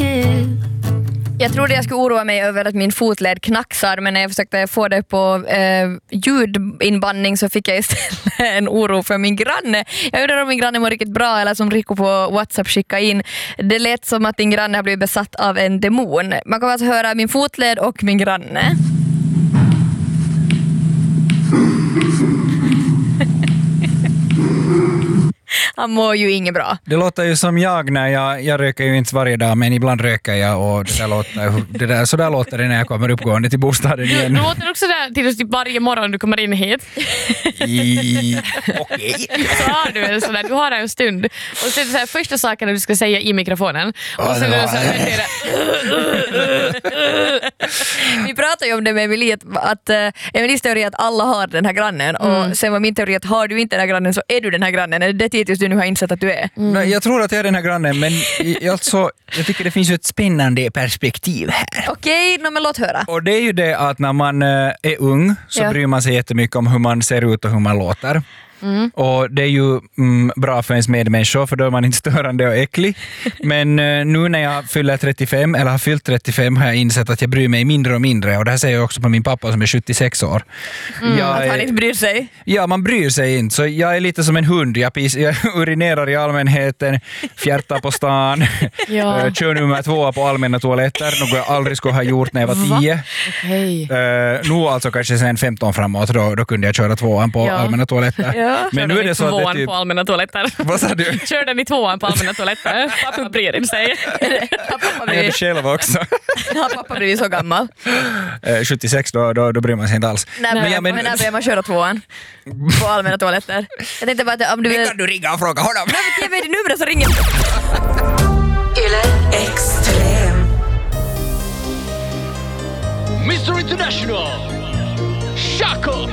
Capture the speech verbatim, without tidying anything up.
Jag trodde jag skulle oroa mig över att min fotled knacksar, men när jag försökte få det på eh, ljudinbandning så fick jag istället en oro för min granne. Jag undrar om min granne mår riktigt bra, eller som Rico på WhatsApp skickade in. Det lät som att din granne har blivit besatt av en demon. Man kommer alltså höra min fotled och min granne. Han mår ju inget bra. Det låter ju som jag när jag, jag röker ju inte varje dag, men ibland röker jag och det där låter, det där, så där låter det när jag kommer uppgående till bostaden igen. Det låter också där till typ varje morgon du kommer in hit. I, okej. Så har du en sån där, du har en stund. Och så är det så här, första saken du ska säga i mikrofonen. Och så är det så här, vi pratar ju om det med Emilie, att, att uh, Emilies teori är att alla har den här grannen. Mm. Och sen var min teori att har du inte den här grannen så är du den här grannen. Är det tills du nu har insett att du är? Mm. Jag tror att jag är den här grannen, men alltså, jag tycker det finns ju ett spännande perspektiv här. Okej, okay, no, men låt höra. Och det är ju det att när man är ung så ja. bryr man sig jättemycket om hur man ser ut och hur man låter. Mm. Och det är ju mm, bra för ens medmänniskor, för då är man inte störande och äcklig. Men uh, nu när jag fyller trettiofem eller har fyllt trettiofem har jag insett att jag bryr mig mindre och mindre, och det här säger jag också på min pappa som är sjuttiosex år. Mm, jag att han är, inte bryr sig? Ja, man bryr sig inte. Så jag är lite som en hund. Jag, pis, jag urinerar i allmänheten, fjärtar på stan, ja. kör nummer två på allmänna toaletter, något jag aldrig skulle ha gjort när jag var tio. Okay. Uh, nu alltså kanske sen femton framåt, då, då kunde jag köra tvåan på ja. allmänna toaletter. Ja. Men nu är det så att det typ... på allmänna toaletter. Vad sa du? Kör den i tvåan på allmänna toaletter. Pappa bryr inte sig. Pappa blir... Jag själv också. Ja, pappa blir så gammal. Uh, sjuttiosex, då, då, då bryr man sig inte alls. Nej, men, men, men när börjar man köra tvåan på allmänna toaletter? Jag tänkte bara att om du vill... Det kan du ringa och fråga honom. Nej, men ge mig det numret så ringer jag. Yle Extrem. mister International Shako